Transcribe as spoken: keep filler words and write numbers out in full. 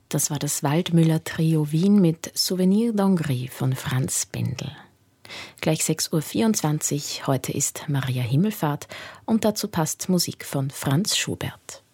Das war das Waldmüller-Trio Wien mit Souvenir d'Hongrie von Franz Bendel. Gleich sechs Uhr vierundzwanzig, heute ist Maria Himmelfahrt und dazu passt Musik von Franz Schubert.